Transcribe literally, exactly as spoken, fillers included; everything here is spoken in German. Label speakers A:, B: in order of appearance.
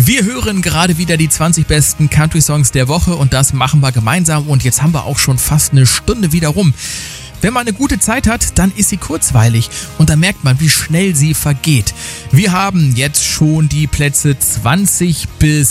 A: Wir hören gerade wieder die zwanzig besten Country-Songs der Woche und das machen wir gemeinsam und jetzt haben wir auch schon fast eine Stunde wieder rum. Wenn man eine gute Zeit hat, dann ist sie kurzweilig und dann merkt man, wie schnell sie vergeht. Wir haben jetzt schon die Plätze zwanzig bis